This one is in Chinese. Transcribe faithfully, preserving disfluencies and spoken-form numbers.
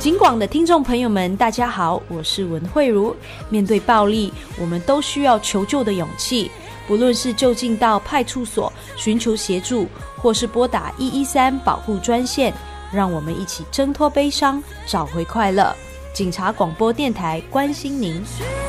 警广的听众朋友们大家好，我是文慧茹。面对暴力，我们都需要求救的勇气，不论是就近到派出所寻求协助，或是拨打一一三保护专线，让我们一起挣脱悲伤，找回快乐。警察广播电台关心您。